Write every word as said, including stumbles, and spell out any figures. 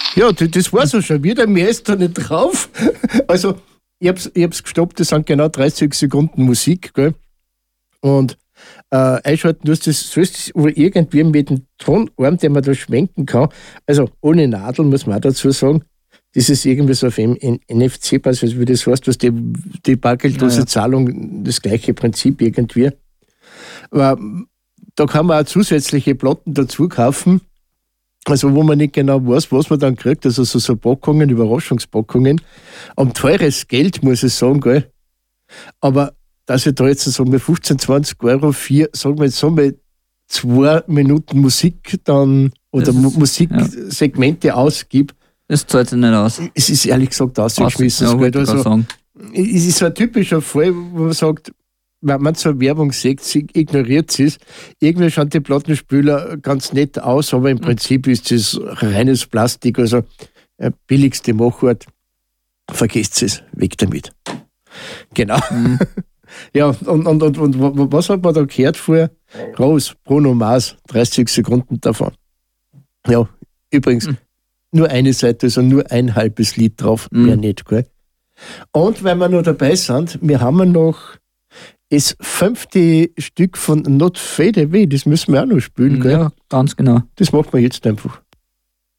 Ja, das, das war's auch schon wieder. Mehr ist da nicht drauf. Also, ich hab's, ich hab's gestoppt, das sind genau dreißig Sekunden Musik, gell? Und äh, einschalten, du hast das, sollst du irgendwie mit dem Tonarm, den man da schwenken kann, also ohne Nadel, muss man auch dazu sagen, das ist irgendwie so auf M- N- N F C-Basis, wie das heißt, was die, die bargeldlose Ja, ja. Zahlung, das gleiche Prinzip irgendwie. Aber da kann man auch zusätzliche Platten dazu kaufen, also wo man nicht genau weiß, was man dann kriegt, also so, so Packungen, Überraschungspackungen. Um teures Geld, muss ich sagen, gell? Aber dass ich da jetzt so mit fünfzehn, zwanzig Euro für, sagen wir jetzt so mal, zwei Minuten Musik dann oder Das Mu- ist- Musiksegmente ausgib, Das zahlt sich nicht aus. es ist ehrlich gesagt ausgeschmissen. ja, das Geld. wollte ich Also, gerade sagen. es ist so ein typischer Fall, wo man sagt, wenn man so Werbung sieht, sie ignoriert es. Irgendwie schauen die Plattenspieler ganz nett aus, aber im Mhm. Prinzip ist das reines Plastik, also äh, billigste Machart. Vergesst es, weg damit. Genau. Mhm. Ja, und, und, und, und wa- was hat man da gehört vorher? Rose, Bruno Mars, dreißig Sekunden davon. Ja, übrigens, Mhm. nur eine Seite, also nur ein halbes Lied drauf, Mhm. mehr nicht, gell? Und weil wir noch dabei sind, wir haben noch das fünfte Stück von Not Fade Away, das müssen wir auch noch spielen, gell? Ja, ganz genau. Das machen wir jetzt einfach.